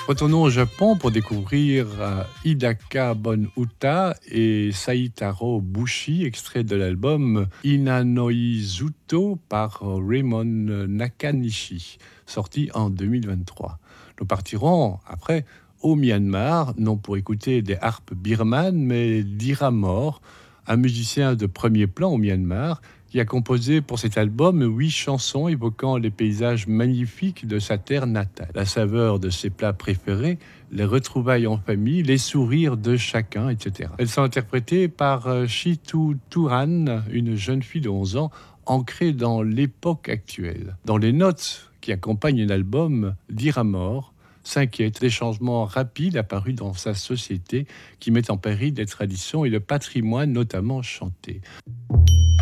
Retournons au Japon pour découvrir Hidaka Bon-uta et Saitaro Bushi, extrait de l'album Inanoi-zuto par Raymond Nakanishi, sorti en 2023. Nous partirons après au Myanmar, non pour écouter des harpes birmanes, mais d'Ira Mor, un musicien de premier plan au Myanmar, qui a composé pour cet album 8 chansons évoquant les paysages magnifiques de sa terre natale, la saveur de ses plats préférés, les retrouvailles en famille, les sourires de chacun, etc. Elles sont interprétées par Chitu Turan, une jeune fille de 11 ans, ancrée dans l'époque actuelle. Dans les notes qui accompagnent l'album, d'Ira Mor s'inquiète des changements rapides apparus dans sa société qui mettent en péril les traditions et le patrimoine, notamment chanté.